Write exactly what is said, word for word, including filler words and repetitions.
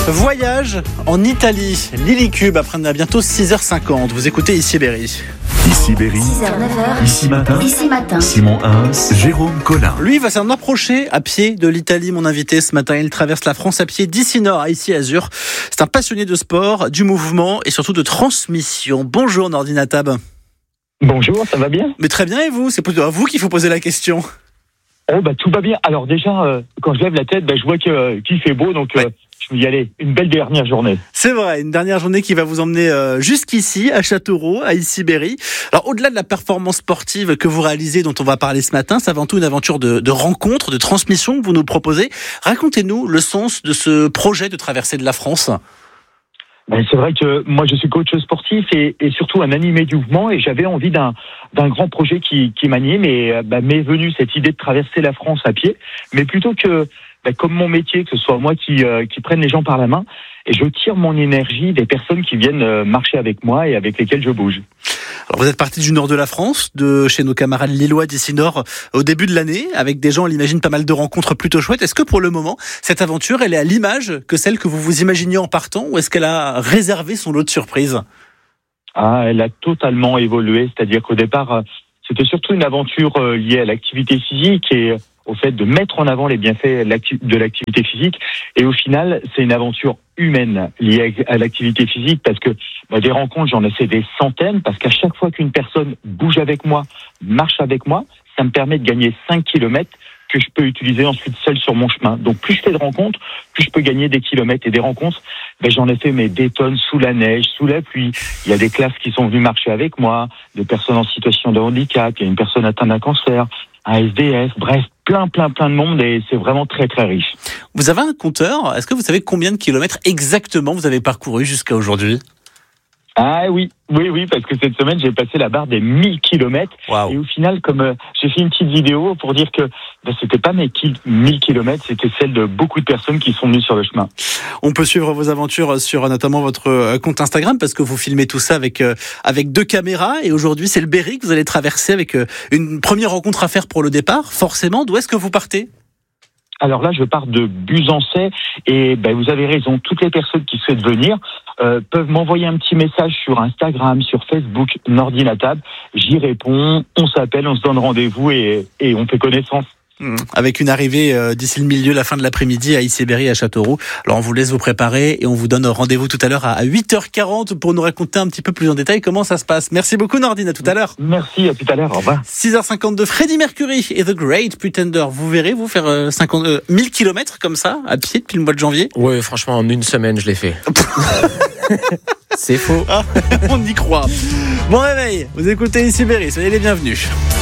Voyage en Italie, Lilycube après à bientôt six heures cinquante. Vous écoutez Ici Berry. Ici Berry, six heures neuf heures. Ici matin, Ici matin. Simon Hins, Jérôme Collin. Lui va s'en approcher à pied de l'Italie, mon invité ce matin. Il traverse la France à pied d'ici Nord à ici Azur. C'est un passionné de sport, du mouvement et surtout de transmission. Bonjour Nordi Natab. Bonjour, ça va bien ? Mais très bien, et vous ? C'est plutôt à vous qu'il faut poser la question. Oh bah tout va bien. Alors déjà, euh, quand je lève la tête, bah, je vois que, euh, qu'il fait beau, donc euh, Ouais. je me dis allez, une belle dernière journée. C'est vrai, une dernière journée qui va vous emmener euh, jusqu'ici, à Châteauroux, à Ici Berry. Alors au-delà de la performance sportive que vous réalisez, dont on va parler ce matin, c'est avant tout une aventure de, de rencontre, de transmission que vous nous proposez. Racontez-nous le sens de ce projet de traversée de la France. Ben, c'est vrai que moi je suis coach sportif et, et surtout un animé du mouvement, et j'avais envie d'un, d'un grand projet qui, qui m'anime, et ben, m'est venue cette idée de traverser la France à pied, mais plutôt que ben, comme mon métier, que ce soit moi qui, euh, qui prenne les gens par la main, et je tire mon énergie des personnes qui viennent euh, marcher avec moi et avec lesquelles je bouge. Alors vous êtes parti du nord de la France, de chez nos camarades lillois d'ici Nord, au début de l'année, avec des gens, on l'imagine, pas mal de rencontres plutôt chouettes. Est-ce que pour le moment, cette aventure, elle est à l'image que celle que vous vous imaginiez en partant, ou est-ce qu'elle a réservé son lot de surprises ? Ah, elle a totalement évolué, c'est-à-dire qu'au départ, euh, c'était surtout une aventure euh, liée à l'activité physique et euh, au fait de mettre en avant les bienfaits de l'activité physique. Et au final, c'est une aventure humaine liée à l'activité physique, parce que bah, des rencontres, j'en ai fait des centaines, parce qu'à chaque fois qu'une personne bouge avec moi, marche avec moi, ça me permet de gagner cinq kilomètres que je peux utiliser ensuite seul sur mon chemin. Donc plus je fais de rencontres, plus je peux gagner des kilomètres. Et des rencontres, ben, j'en ai fait mais des tonnes sous la neige, sous la pluie. Il y a des classes qui sont venues marcher avec moi, des personnes en situation de handicap, il y a une personne atteinte d'un cancer, un S D F, bref, plein, plein, plein de monde, et c'est vraiment très, très riche. Vous avez un compteur ? Est-ce que vous savez combien de kilomètres exactement vous avez parcouru jusqu'à aujourd'hui ? Ah oui, oui, oui, parce que cette semaine, j'ai passé la barre des mille kilomètres. Waouh. Et au final, comme euh, j'ai fait une petite vidéo pour dire que ben, c'était pas mes ki- mille kilomètres, c'était celle de beaucoup de personnes qui sont venues sur le chemin. On peut suivre vos aventures sur notamment votre compte Instagram, parce que vous filmez tout ça avec, euh, avec deux caméras. Et aujourd'hui, c'est le Berry que vous allez traverser avec euh, une première rencontre à faire pour le départ. Forcément, d'où est-ce que vous partez ? Alors là, je pars de Busancais, et ben, vous avez raison, toutes les personnes qui souhaitent venir euh, peuvent m'envoyer un petit message sur Instagram, sur Facebook, Nordi Natab. J'y réponds, on s'appelle, on se donne rendez-vous et, et on fait connaissance. Avec une arrivée euh, d'ici le milieu, la fin de l'après-midi à Ici Berry à Châteauroux. Alors on vous laisse vous préparer et on vous donne rendez-vous tout à l'heure à huit heures quarante pour nous raconter un petit peu plus en détail comment ça se passe. Merci beaucoup Nordine, à tout à l'heure. Merci, à tout à l'heure, au revoir. six heures cinquante-deux, Freddie Mercury et The Great Pretender. Vous verrez, vous faire euh, cinquante, euh, mille kilomètres comme ça, à pied depuis le mois de janvier. Ouais, franchement, en une semaine, je l'ai fait. C'est faux. Ah, on y croit. Bon réveil, vous écoutez Ici Berry, soyez les bienvenus.